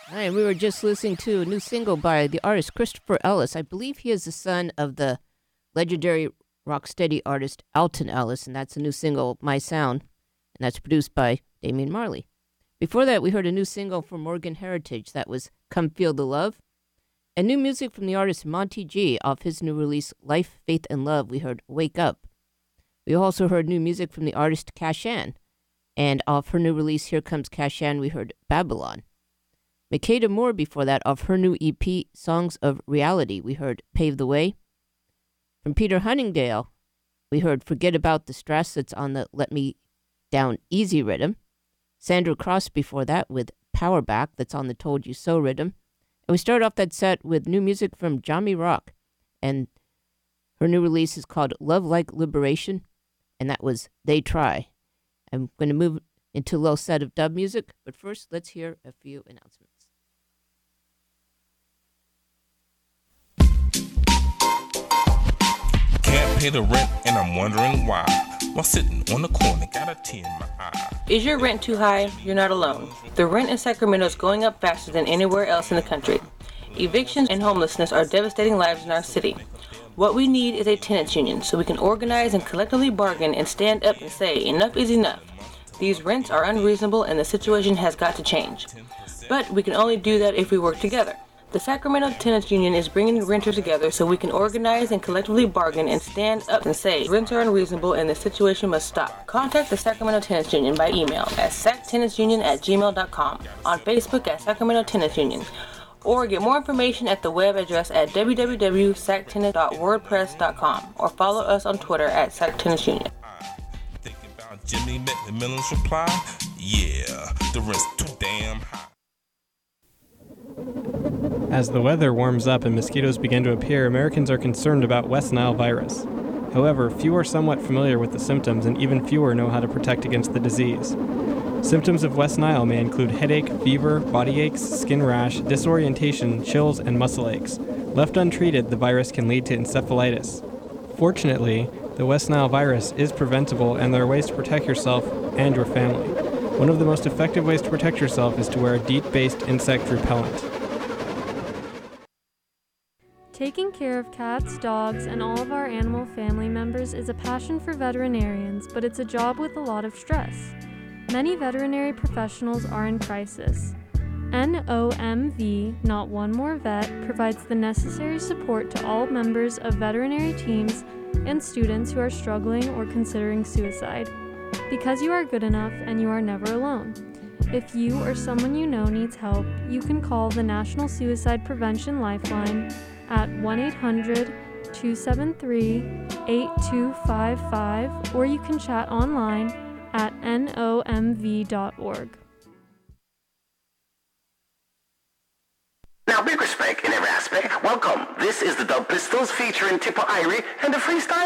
And we were just listening to a new single by the artist Christopher Ellis. I believe he is the son of the legendary rocksteady artist Alton Ellis, and that's a new single, My Sound, and that's produced by Damian Marley. Before that, we heard a new single from Morgan Heritage. That was Come Feel the Love. And new music from the artist Monty G off his new release, Life, Faith, and Love. We heard Wake Up. We also heard new music from the artist Cashan. And off her new release, Here Comes Cashan, we heard Babylon. Makeda Moore before that, off her new EP, Songs of Reality, we heard Pave the Way. From Peter Huntingdale, we heard Forget About the Stress, that's on the Let Me Down Easy rhythm. Sandra Cross before that with Power Back, that's on the Told You So rhythm. And we started off that set with new music from Jami Rock, and her new release is called Love Like Liberation, and that was They Try. I'm going to move into a little set of dub music, but first let's hear a few announcements. Can't pay the rent and I'm wondering why. While sitting on the corner, got a tear in my eye. Is your rent too high? You're not alone. The rent in Sacramento is going up faster than anywhere else in the country. Evictions and homelessness are devastating lives in our city. What we need is a tenants union so we can organize and collectively bargain and stand up and say enough is enough. These rents are unreasonable and the situation has got to change. But we can only do that if we work together. The Sacramento Tenants Union is bringing renters together so we can organize and collectively bargain and stand up and say rents are unreasonable and the situation must stop. Contact the Sacramento Tenants Union by email at sactenantsunion@gmail.com, on Facebook at Sacramento Tenants Union, or get more information at the web address at www.sactenants.wordpress.com, or follow us on Twitter at SacTenantsUnion. Thinking about Jimmy McMillan's reply? Yeah, the rent's too damn high. As the weather warms up and mosquitoes begin to appear, Americans are concerned about West Nile virus. However, few are somewhat familiar with the symptoms, and even fewer know how to protect against the disease. Symptoms of West Nile may include headache, fever, body aches, skin rash, disorientation, chills, and muscle aches. Left untreated, the virus can lead to encephalitis. Fortunately, the West Nile virus is preventable, and there are ways to protect yourself and your family. One of the most effective ways to protect yourself is to wear a DEET-based insect repellent. Taking care of cats, dogs, and all of our animal family members is a passion for veterinarians, but it's a job with a lot of stress. Many veterinary professionals are in crisis. NOMV, Not One More Vet, provides the necessary support to all members of veterinary teams and students who are struggling or considering suicide. Because you are good enough and you are never alone. If you or someone you know needs help, you can call the National Suicide Prevention Lifeline at 1-800-273-8255, or you can chat online at nomv.org. Now, big respect in every aspect. Welcome. This is the Dub Pistols featuring Tipper Irie and the Freestyle